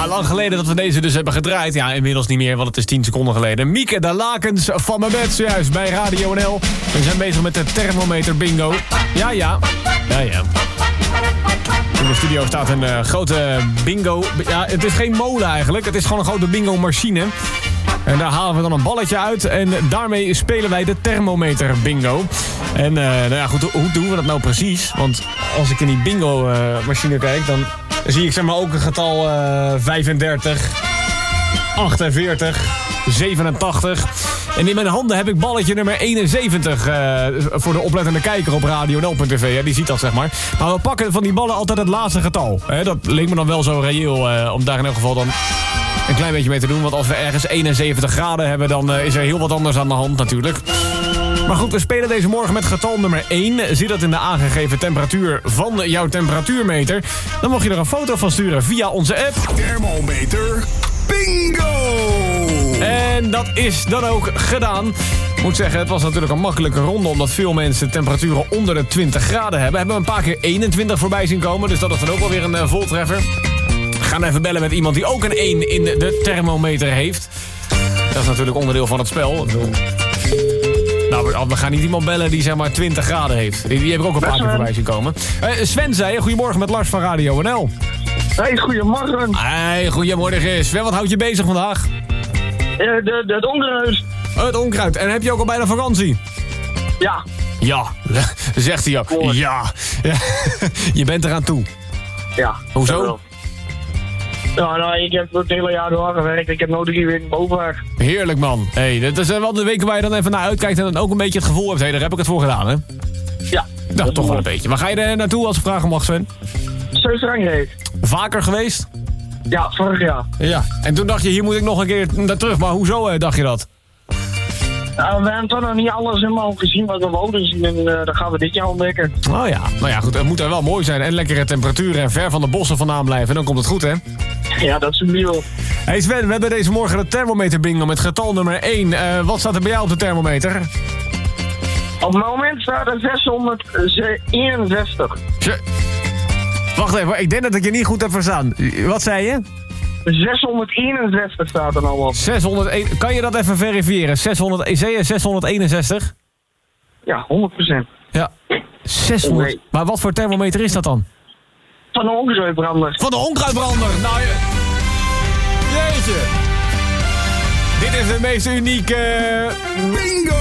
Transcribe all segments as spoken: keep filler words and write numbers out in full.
lang geleden dat we deze dus hebben gedraaid. Ja, inmiddels niet meer, want het is tien seconden geleden. Mieke, de lakens van mijn bed, zojuist bij Radio N L. We zijn bezig met de thermometer bingo. Ja, ja. Ja, ja. In de studio staat een uh, grote bingo. Ja, het is geen molen eigenlijk. Het is gewoon een grote bingo machine. En daar halen we dan een balletje uit. En daarmee spelen wij de thermometer bingo. En uh, nou ja, goed, hoe doen we dat nou precies? Want als ik in die bingo uh, machine kijk, dan zie ik zeg maar ook een getal uh, vijfendertig, achtenveertig, zevenentachtig. En in mijn handen heb ik balletje nummer eenenzeventig uh, voor de oplettende kijker op radio n l punt t v. Ja, die ziet dat, zeg maar. Maar we pakken van die ballen altijd het laatste getal. Hè? Dat leek me dan wel zo reëel uh, om daar in elk geval dan een klein beetje mee te doen. Want als we ergens eenenzeventig graden hebben, dan uh, is er heel wat anders aan de hand natuurlijk. Maar goed, we spelen deze morgen met getal nummer één. Zie dat in de aangegeven temperatuur van jouw temperatuurmeter. Dan mag je er een foto van sturen via onze app. Thermometer bingo! En dat is dan ook gedaan. Ik moet zeggen, het was natuurlijk een makkelijke ronde, omdat veel mensen temperaturen onder de twintig graden hebben. Hebben we een paar keer eenentwintig voorbij zien komen, dus dat is dan ook wel weer een uh, voltreffer. We gaan even bellen met iemand die ook een één in de thermometer heeft. Dat is natuurlijk onderdeel van het spel. Nou, we gaan niet iemand bellen die zeg maar twintig graden heeft. Die, die heb ik ook een paar keer voorbij zien komen. Uh, Sven zei, goedemorgen met Lars van Radio N L. Hey, goedemorgen. Hey, goedemorgen Sven. Wat houdt je bezig vandaag? Uh, de, de, het onkruid. Oh, het onkruid. En heb je ook al bijna vakantie? Ja. Ja, zegt hij ook. Ja. Ja. Je bent eraan toe. Ja. Hoezo? Ja, nou, ik heb het hele jaar door gewerkt. Ik heb nog drie weken bovenweg. Heerlijk, man. Hey, dat is wel de weken waar je dan even naar uitkijkt en dan ook een beetje het gevoel hebt. Hé, hey, daar heb ik het voor gedaan, hè? Ja. Nou, toch wel een beetje. Waar ga je er naartoe als ik vragen mag, Sven? Zuid-Frankrijk. Vaker geweest? Ja, vorig jaar. Ja. En toen dacht je, hier moet ik nog een keer naar terug. Maar hoezo eh, dacht je dat? Nou, we hebben toch nog niet alles helemaal gezien wat we wouden zien. En uh, dat gaan we dit jaar ontdekken. Oh ja. Nou ja, goed. Het moet er wel mooi zijn. En lekkere temperaturen en ver van de bossen vandaan blijven. Dan komt het goed, hè? Ja, dat is een deal. Hey Sven, we hebben deze morgen de thermometer bingo met getal nummer één. Uh, wat staat er bij jou op de thermometer? Op het moment staat er zeshonderdeenenzestig. Wacht even, ik denk dat ik je niet goed heb verstaan. Wat zei je? zeshonderdeenenzestig staat er nou op. zeshonderdéén. Kan je dat even verifiëren? zeshonderd, zei je zeshonderdeenenzestig? Ja, honderd procent. Ja. zeshonderd. Nee. Maar wat voor thermometer is dat dan? Van de onkruidbrander. Van de onkruidbrander. Nou, je... Jeetje. Dit is de meest unieke... Bingo!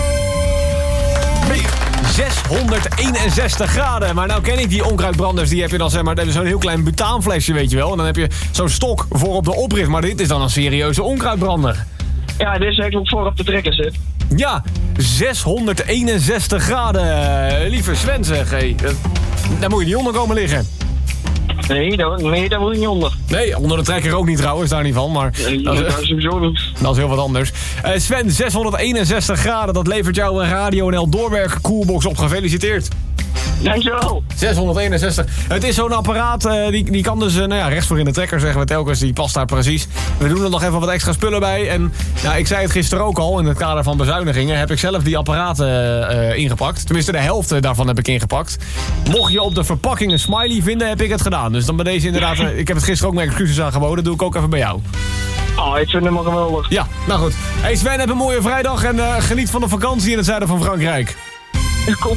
zeshonderdeenenzestig graden. Maar nou ken ik die onkruidbranders. Die heb je dan zeg maar, dat is zo'n heel klein butaanflesje, weet je wel. En dan heb je zo'n stok voor op de oprit. Maar dit is dan een serieuze onkruidbrander. Ja, dit is eigenlijk voor op de trekker zit. Ja, zeshonderdeenenzestig graden. Lieve Sven, zeg. Hey, daar moet je niet onder komen liggen. Nee, daar, nee, daar wil je niet onder. Nee, onder de trekker ook niet trouwens, daar niet van. Maar Nee, dat, dat is, is sowieso niet. dat is heel wat anders. Uh, Sven, zeshonderdeenenzestig graden. Dat levert jou een Radio N L doorwerk coolbox op. Gefeliciteerd. Dankjewel. zeshonderdeenenzestig. Het is zo'n apparaat, uh, die, die kan dus uh, nou ja, rechts voor in de trekker, zeggen we telkens. Die past daar precies. We doen er nog even wat extra spullen bij. En nou, ik zei het gisteren ook al, in het kader van bezuinigingen heb ik zelf die apparaten uh, ingepakt. Tenminste, de helft daarvan heb ik ingepakt. Mocht je op de verpakking een smiley vinden, heb ik het gedaan. Dus dan bij deze inderdaad, uh, ik heb het gisteren ook mijn excuses aangeboden. doe ik ook even bij jou. Oh, ik vind hem wel geweldig. Ja, nou goed. Hey Sven, heb een mooie vrijdag en uh, geniet van de vakantie in het zuiden van Frankrijk. Komt